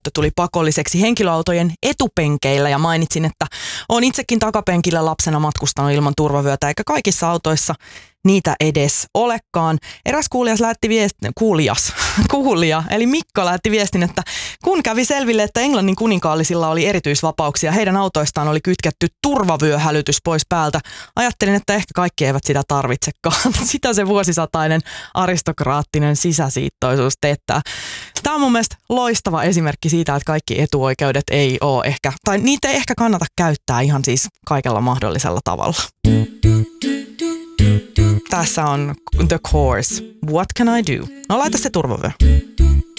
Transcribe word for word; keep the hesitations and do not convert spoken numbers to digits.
tuli pakolliseksi henkilöautojen etupenkeillä ja mainitsin, että olen itsekin takapenkillä lapsena matkustanut ilman turvavyötä eikä kaikissa autoissa niitä edes olekaan. Eräs kuulijas lähetti viestin, kuulijas, kuulija, eli Mikko lähetti viestin, että kun kävi selville, että Englannin kuninkaallisilla oli erityisvapauksia, heidän autoistaan oli kytketty turvavyöhälytys pois päältä. Ajattelin, että ehkä kaikki eivät sitä tarvitsekaan. Sitä se vuosisatainen aristokraattinen sisäsiittoisuus teettää. Tämä on mun mielestä loistava esimerkki siitä, että kaikki etuoikeudet ei ole ehkä, tai niitä ei ehkä kannata käyttää ihan siis kaikella mahdollisella tavalla. Tässä on The Course. What can I do? No laita se turvavyö.